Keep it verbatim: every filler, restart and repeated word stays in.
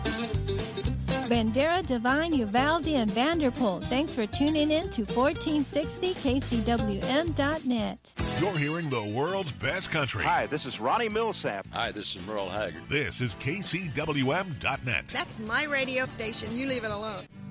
Bandera, Divine, Uvalde, and Vanderpool. Thanks for tuning in to fourteen sixty K C W M dot net. You're hearing the world's best country. Hi, this is Ronnie Millsap. Hi, this is Merle Haggard. This is K C W M dot net. That's my radio station. You leave it alone.